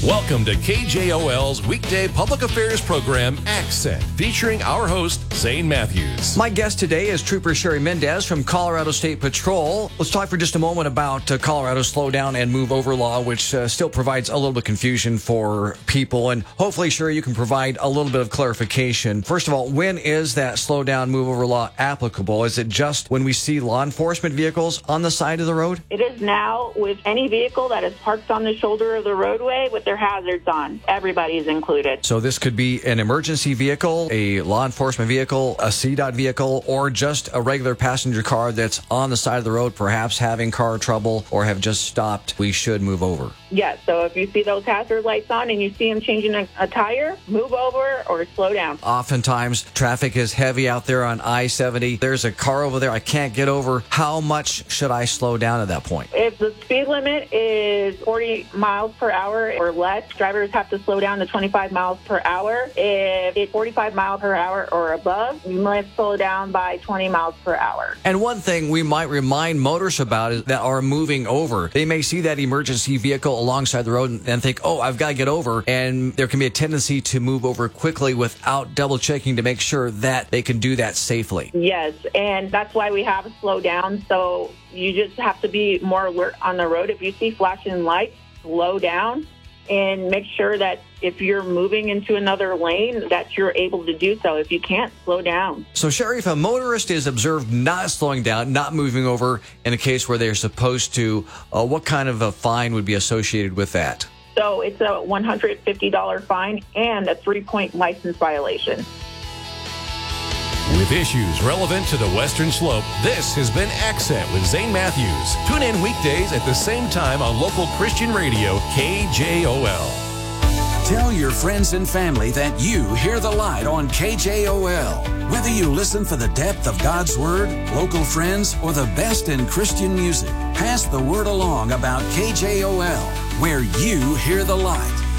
Welcome to KJOL's weekday public affairs program, Accent, featuring our host, Zane Matthews. My guest today is Trooper Sherry Mendez from Colorado State Patrol. Let's talk for just a moment about Colorado's slow down and move over law, which still provides a little bit of confusion for people. And hopefully, Sherry, you can provide a little bit of clarification. First of all, when is that slow down, move over law applicable? Is it just when we see law enforcement vehicles on the side of the road? It is now with any vehicle that is parked on the shoulder of the roadway with their hazards on. Everybody is included. So this could be an emergency vehicle, a law enforcement vehicle, a CDOT vehicle, or just a regular passenger car that's on the side of the road, perhaps having car trouble or have just stopped. We should move over. Yes, so if you see those hazard lights on and you see them changing a tire, move over or slow down. Oftentimes, traffic is heavy out there on I-70. There's a car over there I can't get over. How much should I slow down at that point? If the speed limit is 40 miles per hour or less, drivers have to slow down to 25 miles per hour. If it's 45 miles per hour or above, you must slow down by 20 miles per hour. And one thing we might remind motorists about is that are moving over. They may see that emergency vehicle alongside the road and think, oh, I've got to get over. And there can be a tendency to move over quickly without double checking to make sure that they can do that safely. Yes, and that's why we have a slow down. So you just have to be more alert on the road. If you see flashing lights, slow down and make sure that if you're moving into another lane, that you're able to do so. If you can't, slow down. So, Sherry, if a motorist is observed not slowing down, not moving over in a case where they're supposed to, what kind of a fine would be associated with that? So it's a $150 fine and a 3-point license violation. With issues relevant to the Western Slope, this has been Accent with Zane Matthews. Tune in weekdays at the same time on local Christian radio, KJOL. Tell your friends and family that you hear the light on KJOL. Whether you listen for the depth of God's Word, local friends, or the best in Christian music, pass the word along about KJOL, where you hear the light.